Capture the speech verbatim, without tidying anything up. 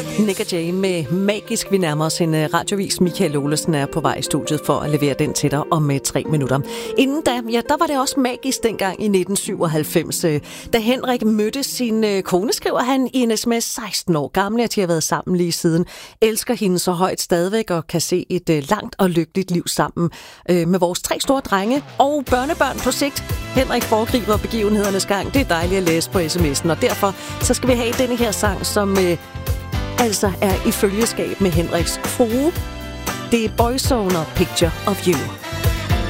Nick og Jay med Magisk. Vi nærmer os en radiovis. Michael Olesen er på vej i studiet for at levere den til dig om tre minutter. Inden da, ja, der var det også magisk dengang i nitten syvoghalvfems. Da Henrik mødte sin kone, skriver han i en sms, seksten år gammel, at de har været sammen lige siden. Elsker hende så højt stadigvæk og kan se et langt og lykkeligt liv sammen med vores tre store drenge og børnebørn på sigt. Henrik foregriber begivenhedernes gang. Det er dejligt at læse på sms'en, og derfor så skal vi have denne her sang, som øh, altså er i følgeskab med Henriks frue. Det er Boyzone og Picture of You.